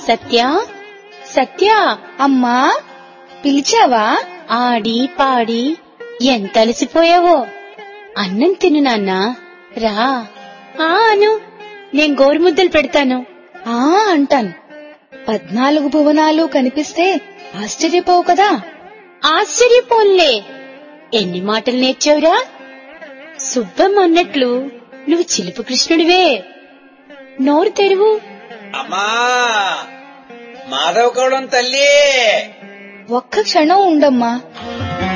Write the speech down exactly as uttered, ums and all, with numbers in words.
సత్య సత్య అమ్మా, పిలిచావా? ఆడి పాడి ఎంత అలసిపోయావో. అన్నం తిను నాన్నా, రా. ఆ అను, నేను గోరుముద్దలు పెడతాను. ఆ అంటాను. పద్నాలుగు భువనాలు కనిపిస్తే ఆశ్చర్యపోవు కదా? ఆశ్చర్యపోన్లే. ఎన్ని మాటలు నేర్చావురా? సుబ్బమ్మ అన్నట్లు నువ్వు చిలుపు కృష్ణుడివే. నోరు తెరువు. అమ్మా, మాధవ గౌడం తల్లి. ఒక్క క్షణం ఉండమ్మా,